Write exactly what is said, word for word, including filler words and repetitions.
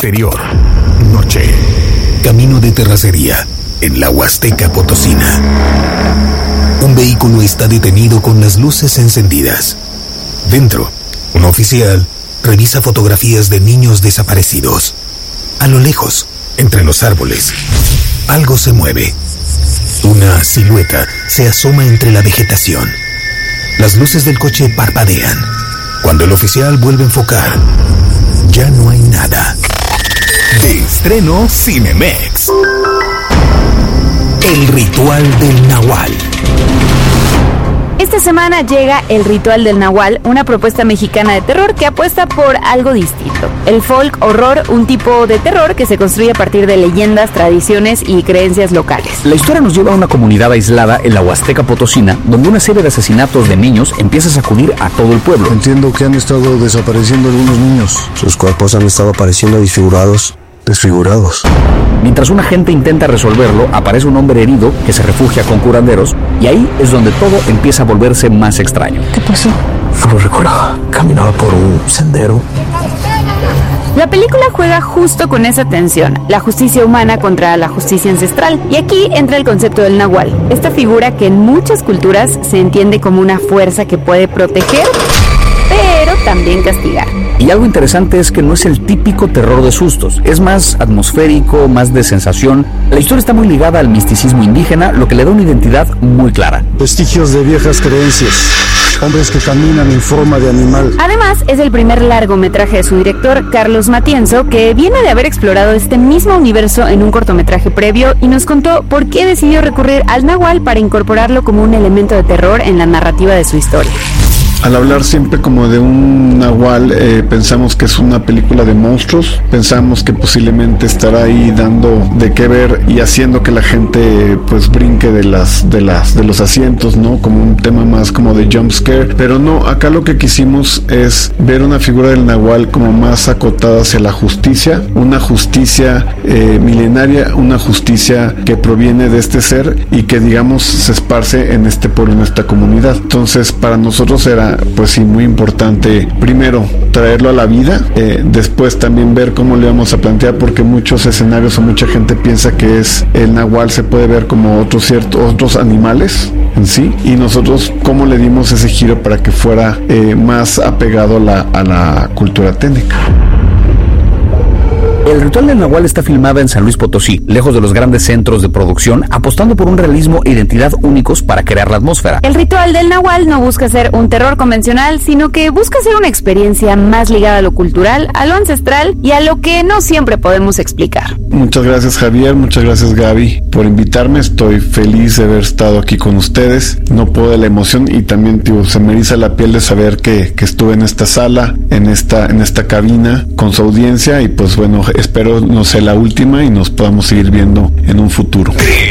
exterior. Noche. Camino de terracería en la Huasteca Potosina. Un vehículo está detenido con las luces encendidas. Dentro, un oficial revisa fotografías de niños desaparecidos. A lo lejos, entre los árboles, algo se mueve. Una silueta se asoma entre la vegetación. Las luces del coche parpadean. Cuando el oficial vuelve a enfocar, ya no hay nada. De estreno Cinemex. El ritual del Nahual. Esta semana llega El Ritual del Nahual, una propuesta mexicana de terror que apuesta por algo distinto. El folk horror, un tipo de terror que se construye a partir de leyendas, tradiciones y creencias locales. La historia nos lleva a una comunidad aislada en la Huasteca Potosina, donde una serie de asesinatos de niños empieza a sacudir a todo el pueblo. Entiendo que han estado desapareciendo algunos niños. Sus cuerpos han estado apareciendo disfigurados. Desfigurados. Mientras un agente intenta resolverlo, aparece un hombre herido que se refugia con curanderos, y ahí es donde todo empieza a volverse más extraño. ¿Qué pasó? No lo recuerdo. Caminaba por un sendero. La película juega justo con esa tensión, la justicia humana contra la justicia ancestral. Y aquí entra el concepto del Nahual, esta figura que en muchas culturas se entiende como una fuerza que puede proteger, pero también castigar. Y algo interesante es que no es el típico terror de sustos, es más atmosférico, más de sensación. La historia está muy ligada al misticismo indígena, lo que le da una identidad muy clara. Vestigios de viejas creencias, hombres que caminan en forma de animal. Además, es el primer largometraje de su director, Carlos Matienzo, que viene de haber explorado este mismo universo en un cortometraje previo y nos contó por qué decidió recurrir al Nahual para incorporarlo como un elemento de terror en la narrativa de su historia. Al hablar siempre como de un nahual, eh, pensamos que es una película de monstruos, pensamos que posiblemente estará ahí dando de qué ver y haciendo que la gente pues brinque de las de las de los asientos, ¿no? Como un tema más como de jump scare, pero no, acá lo que quisimos es ver una figura del nahual como más acotada hacia la justicia, una justicia eh, milenaria, una justicia que proviene de este ser y que digamos se esparce en este pueblo, en esta comunidad. Entonces para nosotros era pues sí muy importante primero traerlo a la vida, eh, después también ver cómo le vamos a plantear, porque muchos escenarios o mucha gente piensa que es el nahual se puede ver como otros ciertos otros animales en sí, y nosotros cómo le dimos ese giro para que fuera eh, más apegado a la, a la cultura técnica. El Ritual del Nahual está filmada en San Luis Potosí, lejos de los grandes centros de producción, apostando por un realismo e identidad únicos para crear la atmósfera. El Ritual del Nahual no busca ser un terror convencional, sino que busca ser una experiencia más ligada a lo cultural, a lo ancestral y a lo que no siempre podemos explicar. Muchas gracias, Javier, muchas gracias, Gaby, por invitarme. Estoy feliz de haber estado aquí con ustedes. No puedo de la emoción y también, tío, se me eriza la piel de saber que, que estuve en esta sala, en esta, en esta cabina con su audiencia, y pues bueno, espero no sea la última y nos podamos seguir viendo en un futuro.